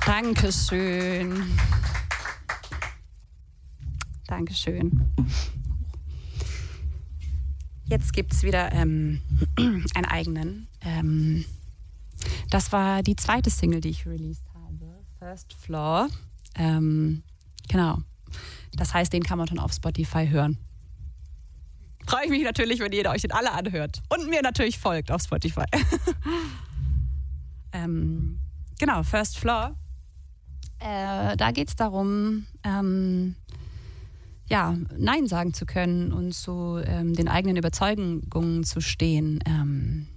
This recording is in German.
Dankeschön. Dankeschön. Jetzt gibt es wieder einen eigenen. Das war die zweite Single, die ich released habe. First Floor. Genau. Das heißt, den kann man schon auf Spotify hören. Freue ich mich natürlich, wenn ihr euch den alle anhört. Und mir natürlich folgt auf Spotify. Genau, First Floor. Da geht es darum, Nein sagen zu können und zu den eigenen Überzeugungen zu stehen.